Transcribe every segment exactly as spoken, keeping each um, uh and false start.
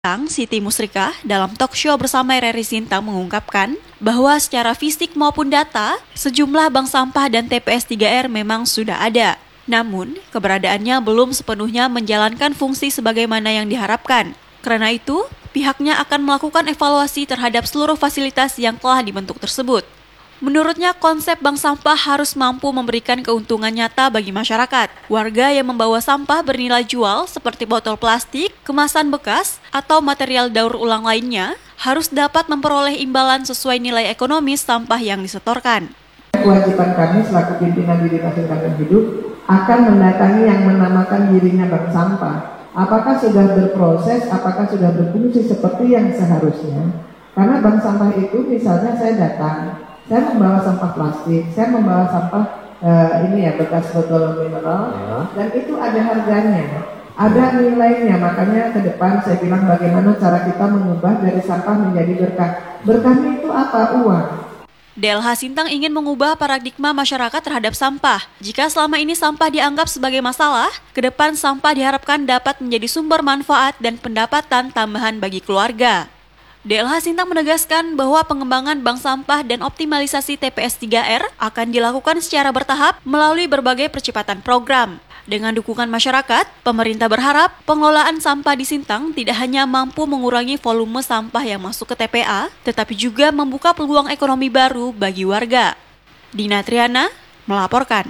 Siti Musrikah dalam talk show bersama Reri Sintang mengungkapkan bahwa secara fisik maupun data, sejumlah bank sampah dan T P S tiga R memang sudah ada. Namun, keberadaannya belum sepenuhnya menjalankan fungsi sebagaimana yang diharapkan. Karena itu, pihaknya akan melakukan evaluasi terhadap seluruh fasilitas yang telah dibentuk tersebut. Menurutnya, konsep bank sampah harus mampu memberikan keuntungan nyata bagi masyarakat. Warga yang membawa sampah bernilai jual seperti botol plastik, kemasan bekas, atau material daur ulang lainnya harus dapat memperoleh imbalan sesuai nilai ekonomis sampah yang disetorkan. Kewajiban kami selaku pimpinan di Dinas Lingkungan Hidup akan mendatangi yang menamakan dirinya bank sampah. Apakah sudah berproses, apakah sudah berfungsi seperti yang seharusnya? Karena bank sampah itu misalnya saya datang, saya membawa sampah plastik, saya membawa sampah uh, ini ya bekas botol mineral, ya. Dan itu ada harganya, ada nilainya. Makanya ke depan saya bilang bagaimana cara kita mengubah dari sampah menjadi berkah. Berkahnya itu apa? Uang. D L H Sintang ingin mengubah paradigma masyarakat terhadap sampah. Jika selama ini sampah dianggap sebagai masalah, ke depan sampah diharapkan dapat menjadi sumber manfaat dan pendapatan tambahan bagi keluarga. D L H Sintang menegaskan bahwa pengembangan bank sampah dan optimalisasi T P S tiga R akan dilakukan secara bertahap melalui berbagai percepatan program. Dengan dukungan masyarakat, pemerintah berharap pengelolaan sampah di Sintang tidak hanya mampu mengurangi volume sampah yang masuk ke T P A, tetapi juga membuka peluang ekonomi baru bagi warga. Dina Triana melaporkan.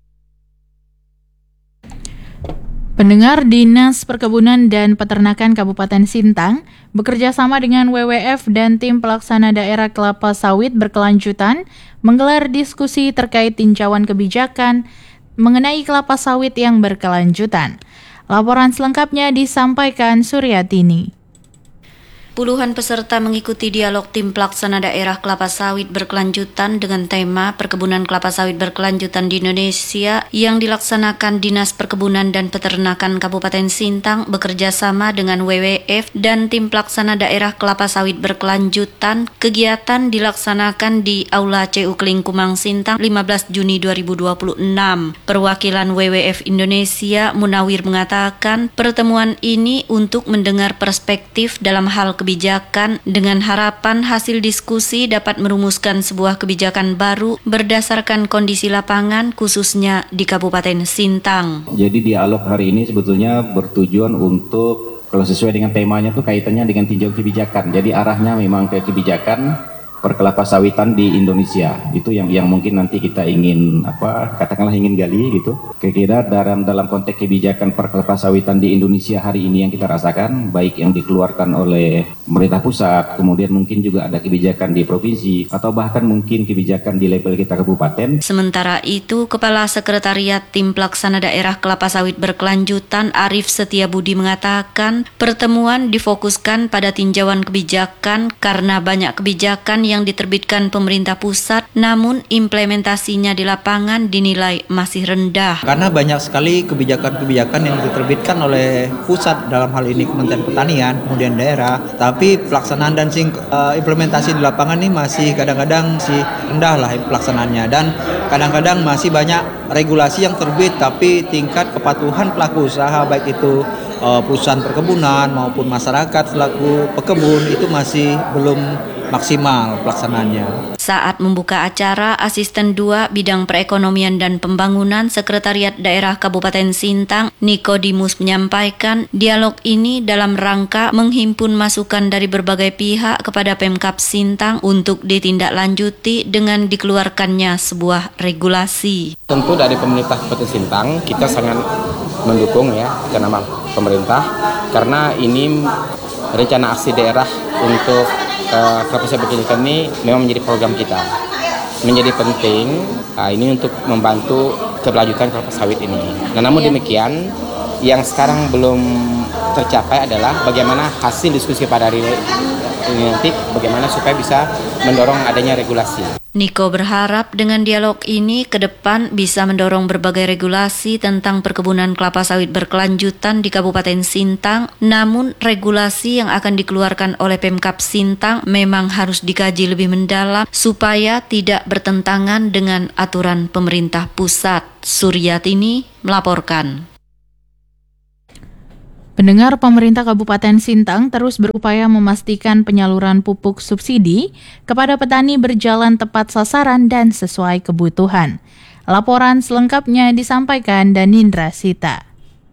Pendengar, Dinas Perkebunan dan Peternakan Kabupaten Sintang bekerja sama dengan W W F dan tim pelaksana daerah kelapa sawit berkelanjutan menggelar diskusi terkait tinjauan kebijakan mengenai kelapa sawit yang berkelanjutan. Laporan selengkapnya disampaikan Suryatini. Puluhan peserta mengikuti dialog tim pelaksana daerah kelapa sawit berkelanjutan dengan tema Perkebunan Kelapa Sawit Berkelanjutan di Indonesia yang dilaksanakan Dinas Perkebunan dan Peternakan Kabupaten Sintang bekerja sama dengan W W F dan tim pelaksana daerah kelapa sawit berkelanjutan. Kegiatan dilaksanakan di Aula C U Kelingkumang Sintang lima belas Juni dua ribu dua puluh enam. Perwakilan W W F Indonesia Munawir mengatakan pertemuan ini untuk mendengar perspektif dalam hal kebijakan dengan harapan hasil diskusi dapat merumuskan sebuah kebijakan baru berdasarkan kondisi lapangan khususnya di Kabupaten Sintang. Jadi dialog hari ini sebetulnya bertujuan untuk, kalau sesuai dengan temanya tuh kaitannya dengan tinjau kebijakan. Jadi arahnya memang ke kebijakan perkelapa sawitan di Indonesia. Itu yang yang mungkin nanti kita ingin apa katakanlah ingin gali gitu. Kira-kira dalam dalam konteks kebijakan perkelapa sawitan di Indonesia hari ini yang kita rasakan, baik yang dikeluarkan oleh pemerintah pusat, kemudian mungkin juga ada kebijakan di provinsi atau bahkan mungkin kebijakan di level kita kabupaten. Sementara itu, Kepala Sekretariat Tim Pelaksana Daerah Kelapa Sawit Berkelanjutan Arif Setiabudi mengatakan pertemuan difokuskan pada tinjauan kebijakan karena banyak kebijakan yang diterbitkan pemerintah pusat, namun implementasinya di lapangan dinilai masih rendah. Karena banyak sekali kebijakan-kebijakan yang diterbitkan oleh pusat, dalam hal ini Kementerian Pertanian, kemudian daerah, tapi pelaksanaan dan sing, uh, implementasi di lapangan ini masih kadang-kadang masih rendah lah pelaksanaannya, dan kadang-kadang masih banyak regulasi yang terbit, tapi tingkat kepatuhan pelaku usaha, baik itu uh, perusahaan perkebunan maupun masyarakat selaku pekebun, itu masih belum maksimal pelaksanaannya. Saat membuka acara, Asisten dua Bidang Perekonomian dan Pembangunan Sekretariat Daerah Kabupaten Sintang, Nikodimus menyampaikan dialog ini dalam rangka menghimpun masukan dari berbagai pihak kepada Pemkab Sintang untuk ditindaklanjuti dengan dikeluarkannya sebuah regulasi. Tentu dari pemerintah Kabupaten Sintang kita sangat mendukung ya karena pemerintah, karena ini rencana aksi daerah untuk Uh, kelapa sawit berkelanjutan ini memang menjadi program kita, menjadi penting uh, ini untuk membantu keberlanjutan kelapa sawit ini. Nah, namun demikian yang sekarang belum tercapai adalah bagaimana hasil diskusi pada hari ini nanti, bagaimana supaya bisa mendorong adanya regulasi. Niko berharap dengan dialog ini ke depan bisa mendorong berbagai regulasi tentang perkebunan kelapa sawit berkelanjutan di Kabupaten Sintang. Namun regulasi yang akan dikeluarkan oleh Pemkab Sintang memang harus dikaji lebih mendalam supaya tidak bertentangan dengan aturan pemerintah pusat. Suryatini melaporkan. Pendengar, pemerintah Kabupaten Sintang terus berupaya memastikan penyaluran pupuk subsidi kepada petani berjalan tepat sasaran dan sesuai kebutuhan. Laporan selengkapnya disampaikan Danindra Sita.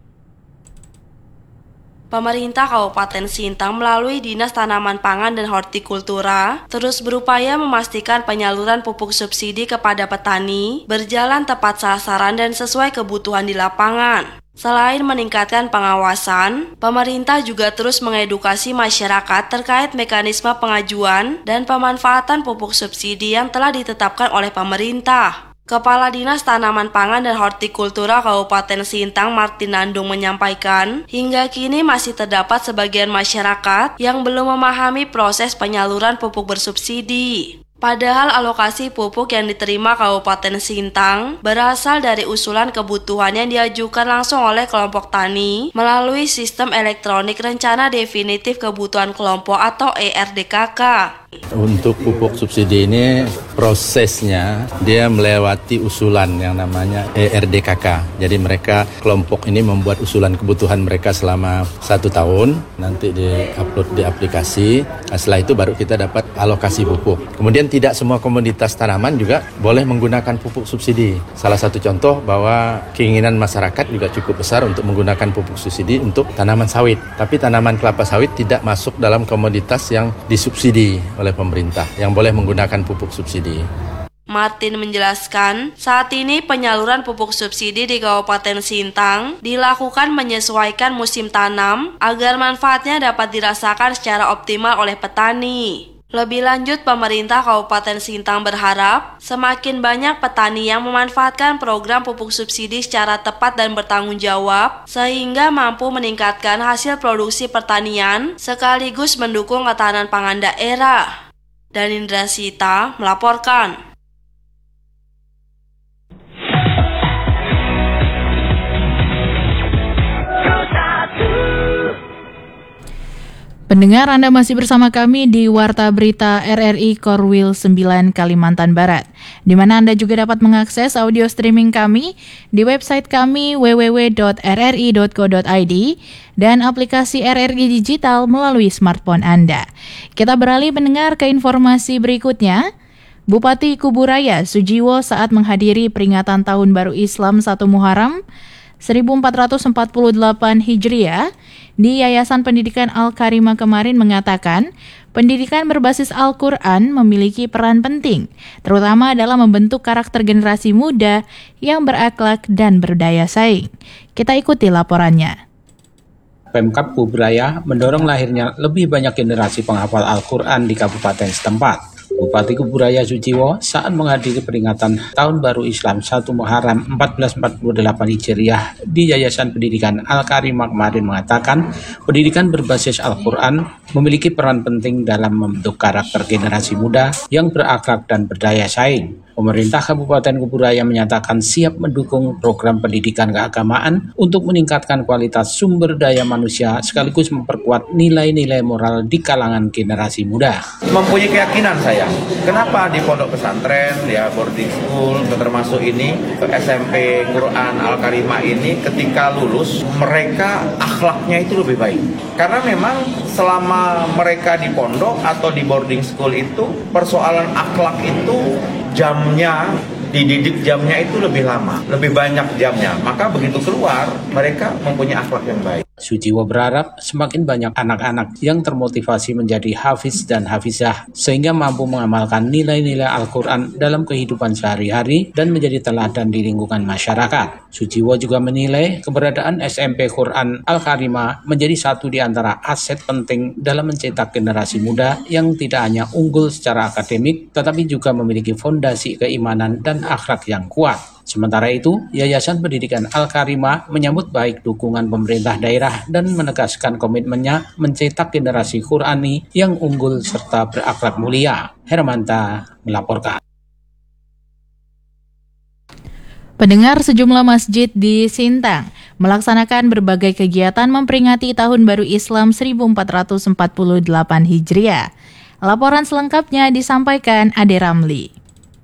Pemerintah Kabupaten Sintang melalui Dinas Tanaman Pangan dan Hortikultura terus berupaya memastikan penyaluran pupuk subsidi kepada petani berjalan tepat sasaran dan sesuai kebutuhan di lapangan. Selain meningkatkan pengawasan, pemerintah juga terus mengedukasi masyarakat terkait mekanisme pengajuan dan pemanfaatan pupuk subsidi yang telah ditetapkan oleh pemerintah. Kepala Dinas Tanaman Pangan dan Hortikultura Kabupaten Sintang Martin Nandung menyampaikan, hingga kini masih terdapat sebagian masyarakat yang belum memahami proses penyaluran pupuk bersubsidi. Padahal alokasi pupuk yang diterima Kabupaten Sintang berasal dari usulan kebutuhan yang diajukan langsung oleh kelompok tani melalui sistem elektronik rencana definitif kebutuhan kelompok atau E R D K K. Untuk pupuk subsidi ini prosesnya dia melewati usulan yang namanya E R D K K. Jadi mereka kelompok ini membuat usulan kebutuhan mereka selama satu tahun, nanti di-upload di aplikasi. Nah, setelah itu baru kita dapat alokasi pupuk. Kemudian tidak semua komoditas tanaman juga boleh menggunakan pupuk subsidi. Salah satu contoh bahwa keinginan masyarakat juga cukup besar untuk menggunakan pupuk subsidi untuk tanaman sawit. Tapi tanaman kelapa sawit tidak masuk dalam komoditas yang disubsidi oleh pemerintah yang boleh menggunakan pupuk subsidi. Martin menjelaskan, saat ini penyaluran pupuk subsidi di Kabupaten Sintang dilakukan menyesuaikan musim tanam agar manfaatnya dapat dirasakan secara optimal oleh petani. Lebih lanjut, pemerintah Kabupaten Sintang berharap semakin banyak petani yang memanfaatkan program pupuk subsidi secara tepat dan bertanggung jawab, sehingga mampu meningkatkan hasil produksi pertanian sekaligus mendukung ketahanan pangan daerah. Danindra Sita melaporkan. Pendengar, Anda masih bersama kami di Warta Berita R R I Korwil sembilan Kalimantan Barat, di mana Anda juga dapat mengakses audio streaming kami di website kami w w w dot r r i dot co dot i d dan aplikasi R R I Digital melalui smartphone Anda. Kita beralih mendengar ke informasi berikutnya. Bupati Kuburaya Sujiwo saat menghadiri peringatan Tahun Baru Islam satu Muharram seribu empat ratus empat puluh delapan Hijriah di Yayasan Pendidikan Al-Karimah kemarin mengatakan, pendidikan berbasis Al-Quran memiliki peran penting, terutama dalam membentuk karakter generasi muda yang berakhlak dan berdaya saing. Kita ikuti laporannya. Pemkab Kuburaya mendorong lahirnya lebih banyak generasi penghafal Al-Quran di kabupaten setempat. Bupati Kuburaya Sujiwo saat menghadiri peringatan Tahun Baru Islam satu Muharram seribu empat ratus empat puluh delapan Hijriah di Yayasan Pendidikan Al-Karimah kemarin mengatakan, pendidikan berbasis Al-Quran memiliki peran penting dalam membentuk karakter generasi muda yang berakhlak dan berdaya saing. Pemerintah Kabupaten Kuburaya menyatakan siap mendukung program pendidikan keagamaan untuk meningkatkan kualitas sumber daya manusia sekaligus memperkuat nilai-nilai moral di kalangan generasi muda. Mempunyai keyakinan saya, kenapa di pondok pesantren, ya boarding school, termasuk ini S M P Quran Al-Karimah ini ketika lulus mereka akhlaknya itu lebih baik. Karena memang selama mereka di pondok atau di boarding school itu persoalan akhlak itu jamnya, dididik jamnya itu lebih lama, lebih banyak jamnya. Maka begitu keluar, mereka mempunyai akhlak yang baik. Sujiwo berharap semakin banyak anak-anak yang termotivasi menjadi hafiz dan hafizah sehingga mampu mengamalkan nilai-nilai Al-Quran dalam kehidupan sehari-hari dan menjadi teladan di lingkungan masyarakat. Sujiwo juga menilai keberadaan S M P Quran Al-Karimah menjadi satu di antara aset penting dalam mencetak generasi muda yang tidak hanya unggul secara akademik tetapi juga memiliki fondasi keimanan dan akhlak yang kuat. Sementara itu, Yayasan Pendidikan Al-Karimah menyambut baik dukungan pemerintah daerah dan menegaskan komitmennya mencetak generasi Qurani yang unggul serta berakhlak mulia. Hermanta melaporkan. Pendengar, sejumlah masjid di Sintang melaksanakan berbagai kegiatan memperingati Tahun Baru Islam seribu empat ratus empat puluh delapan Hijriah. Laporan selengkapnya disampaikan Ade Ramli.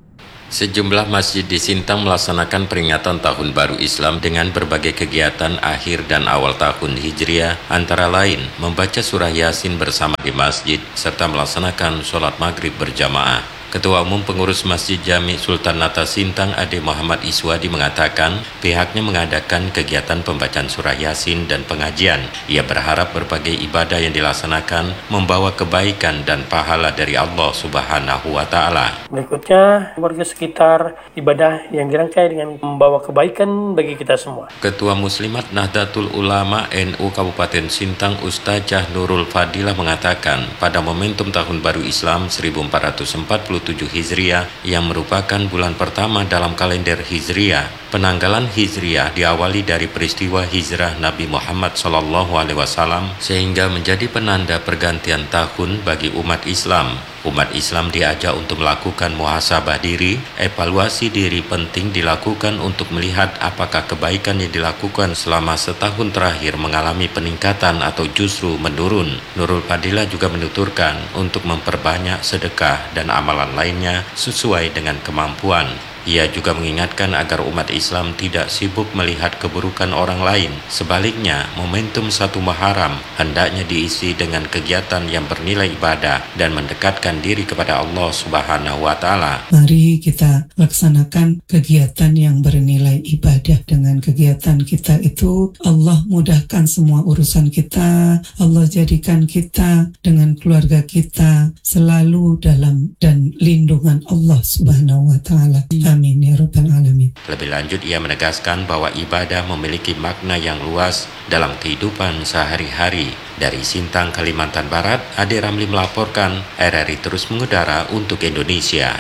Sejumlah masjid di Sintang melaksanakan peringatan Tahun Baru Islam dengan berbagai kegiatan akhir dan awal tahun Hijriah, antara lain membaca surah Yasin bersama di masjid serta melaksanakan sholat maghrib berjamaah. Ketua Umum Pengurus Masjid Jami Sultan Nata Sintang Ade Muhammad Iswadi mengatakan pihaknya mengadakan kegiatan pembacaan surah Yasin dan pengajian. Ia berharap berbagai ibadah yang dilaksanakan membawa kebaikan dan pahala dari Allah Subhanahu wa Ta'ala. Berikutnya, warga sekitar ibadah yang dirangkai dengan membawa kebaikan bagi kita semua. Ketua Muslimat Nahdlatul Ulama N U Kabupaten Sintang Ustazah Nurul Fadilah mengatakan pada momentum Tahun Baru Islam seribu empat ratus empat puluh tujuh Hijriah yang merupakan bulan pertama dalam kalender Hijriah, penanggalan Hijriah diawali dari peristiwa hijrah Nabi Muhammad shallallahu alaihi wasallam sehingga menjadi penanda pergantian tahun bagi umat Islam. Umat Islam diajak untuk melakukan muhasabah diri, evaluasi diri penting dilakukan untuk melihat apakah kebaikan yang dilakukan selama setahun terakhir mengalami peningkatan atau justru menurun. Nurul Fadilah juga menuturkan untuk memperbanyak sedekah dan amalan lainnya sesuai dengan kemampuan. Ia juga mengingatkan agar umat Islam tidak sibuk melihat keburukan orang lain. Sebaliknya, momentum satu Muharram hendaknya diisi dengan kegiatan yang bernilai ibadah dan mendekatkan diri kepada Allah Subhanahu wa Ta'ala. Mari kita laksanakan kegiatan yang bernilai ibadah. Dengan kegiatan kita itu, Allah mudahkan semua urusan kita. Allah jadikan kita dengan keluarga kita selalu dalam dan lindungan Allah Subhanahu wa Ta'ala. Amin ya rabbal alamin. Lebih lanjut, ia menegaskan bahwa ibadah memiliki makna yang luas dalam kehidupan sehari-hari. Dari Sintang, Kalimantan Barat, Ade Ramli melaporkan, R R I terus mengudara untuk Indonesia.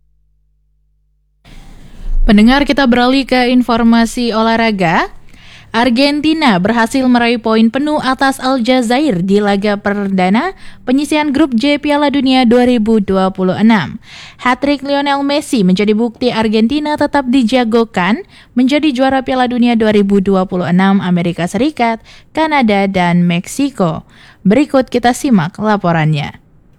Pendengar, kita beralih ke informasi olahraga. Argentina berhasil meraih poin penuh atas Aljazair di laga perdana penyisihan grup J Piala Dunia dua ribu dua puluh enam. Hat-trick Lionel Messi menjadi bukti Argentina tetap dijagokan menjadi juara Piala Dunia dua ribu dua puluh enam Amerika Serikat, Kanada, dan Meksiko. Berikut kita simak laporannya.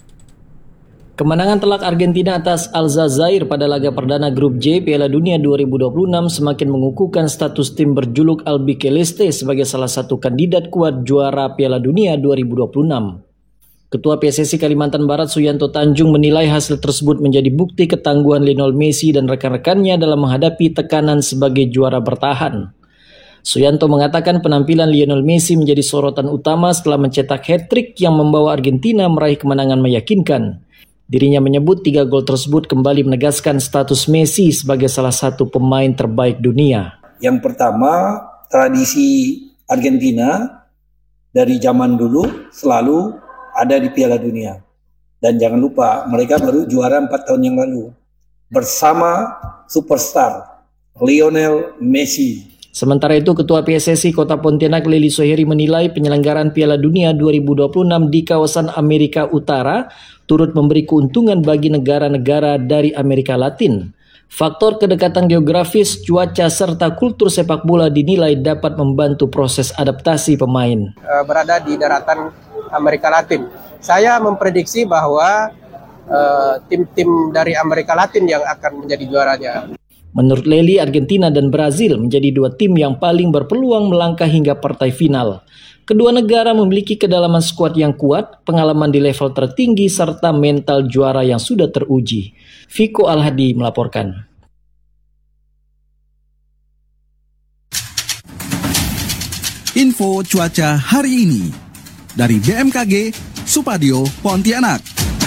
Kemenangan telak Argentina atas Aljazair pada laga perdana grup J Piala Dunia dua ribu dua puluh enam semakin mengukuhkan status tim berjuluk Albiceleste sebagai salah satu kandidat kuat juara Piala Dunia dua ribu dua puluh enam. Ketua P S S I Kalimantan Barat Suyanto Tanjung menilai hasil tersebut menjadi bukti ketangguhan Lionel Messi dan rekan-rekannya dalam menghadapi tekanan sebagai juara bertahan. Suyanto mengatakan penampilan Lionel Messi menjadi sorotan utama setelah mencetak hat-trick yang membawa Argentina meraih kemenangan meyakinkan. Dirinya menyebut tiga gol tersebut kembali menegaskan status Messi sebagai salah satu pemain terbaik dunia. Yang pertama, tradisi Argentina dari zaman dulu selalu ada di Piala Dunia. Dan jangan lupa, mereka baru juara empat tahun yang lalu bersama superstar Lionel Messi. Sementara itu, Ketua P S S I Kota Pontianak Lili Soheri menilai penyelenggaraan Piala Dunia dua ribu dua puluh enam di kawasan Amerika Utara turut memberi keuntungan bagi negara-negara dari Amerika Latin. Faktor kedekatan geografis, cuaca, serta kultur sepak bola dinilai dapat membantu proses adaptasi pemain. Berada di daratan Amerika Latin. Saya memprediksi bahwa uh, tim-tim dari Amerika Latin yang akan menjadi juaranya. Menurut Leli, Argentina dan Brazil menjadi dua tim yang paling berpeluang melangkah hingga partai final. Kedua negara memiliki kedalaman skuad yang kuat, pengalaman di level tertinggi, serta mental juara yang sudah teruji. Viko Al-Hadi melaporkan. Info cuaca hari ini dari B M K G Supadio Pontianak.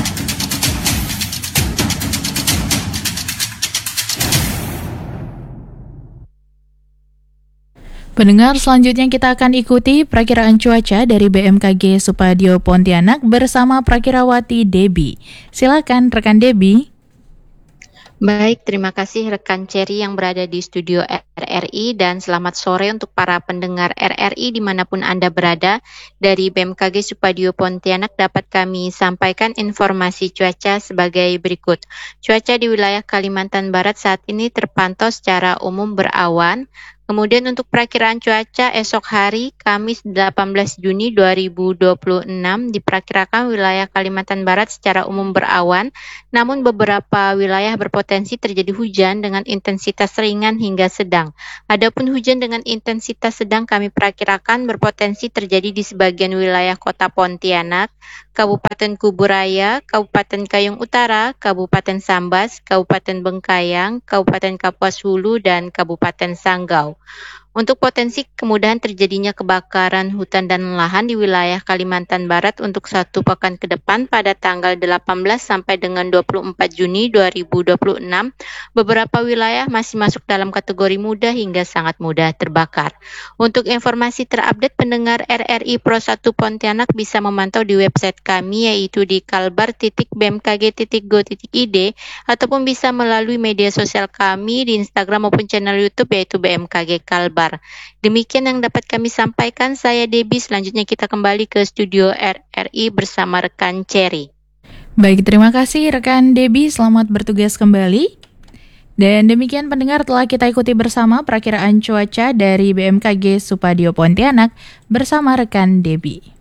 Pendengar, selanjutnya kita akan ikuti perakiraan cuaca dari B M K G Supadio Pontianak bersama Prakirawati Debi. Silakan rekan Debi. Baik, terima kasih rekan Cherry yang berada di studio R R I dan selamat sore untuk para pendengar R R I dimanapun Anda berada. Dari B M K G Supadio Pontianak dapat kami sampaikan informasi cuaca sebagai berikut. Cuaca di wilayah Kalimantan Barat saat ini terpantau secara umum berawan. Kemudian untuk perakiraan cuaca esok hari Kamis delapan belas Juni dua ribu dua puluh enam diperkirakan wilayah Kalimantan Barat secara umum berawan, namun beberapa wilayah berpotensi terjadi hujan dengan intensitas ringan hingga sedang. Adapun hujan dengan intensitas sedang kami perkirakan berpotensi terjadi di sebagian wilayah Kota Pontianak, Kabupaten Kuburaya, Kabupaten Kayong Utara, Kabupaten Sambas, Kabupaten Bengkayang, Kabupaten Kapuas Hulu, dan Kabupaten Sanggau. Untuk potensi kemudahan terjadinya kebakaran hutan dan lahan di wilayah Kalimantan Barat untuk satu pekan ke depan pada tanggal delapan belas sampai dengan dua puluh empat Juni dua ribu dua puluh enam, beberapa wilayah masih masuk dalam kategori mudah hingga sangat mudah terbakar. Untuk informasi terupdate pendengar R R I Pro satu Pontianak bisa memantau di website kami yaitu di kalbar titik b m k g titik go titik i d ataupun bisa melalui media sosial kami di Instagram maupun channel YouTube yaitu B M K G Kalbar. Demikian yang dapat kami sampaikan, saya Debbie. Selanjutnya kita kembali ke studio R R I bersama rekan Cherry. Baik, terima kasih rekan Debbie, selamat bertugas kembali. Dan demikian pendengar telah kita ikuti bersama perakiraan cuaca dari B M K G Supadio Pontianak bersama rekan Debbie.